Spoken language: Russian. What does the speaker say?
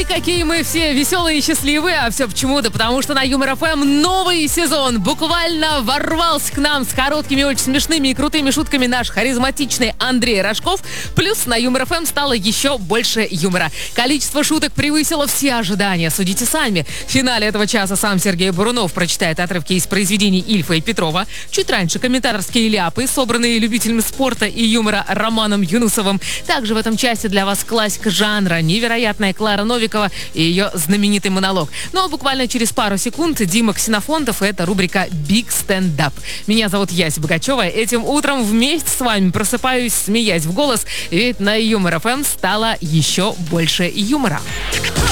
Ой, какие мы все веселые и счастливые. А все почему? Да потому что на Юмор ФМ новый сезон буквально ворвался к нам с короткими, очень смешными и крутыми шутками наш харизматичный Андрей Рожков. Плюс на Юмор ФМ стало еще больше юмора. Количество шуток превысило все ожидания. Судите сами. В финале этого часа сам Сергей Бурунов прочитает отрывки из произведений Ильфа и Петрова. Чуть раньше комментаторские ляпы, собранные любителями спорта и юмора Романом Юнусовым. Также в этом часе для вас классика жанра, невероятная Клара Новикова и ее знаменитый монолог. Ну а буквально через пару секунд Дима Ксенофонтов, и это рубрика «Big Stand Up». Меня зовут Яся Богачева. Этим утром вместе с вами просыпаюсь, смеясь в голос, ведь на Юмор ФМ стало еще больше юмора.